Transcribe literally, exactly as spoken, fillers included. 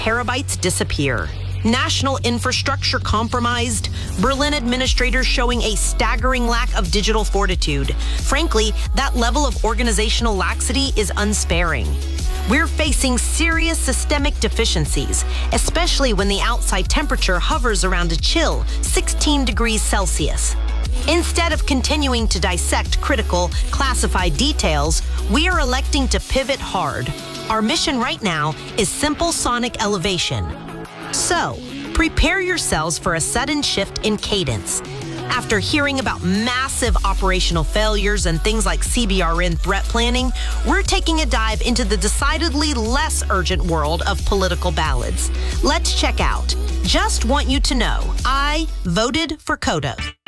terabytes disappear. National infrastructure compromised, Berlin administrators showing a staggering lack of digital fortitude. Frankly, that level of organizational laxity is unsparing. We're facing serious systemic deficiencies, especially when the outside temperature hovers around a chill sixteen degrees Celsius. Instead of continuing to dissect critical, classified details, we are electing to pivot hard. Our mission right now is simple sonic elevation. So, prepare yourselves for a sudden shift in cadence. After hearing about massive operational failures and things like C B R N threat planning, we're taking a dive into the decidedly less urgent world of political ballads. Let's check out. Just want you to know, I voted for Coda.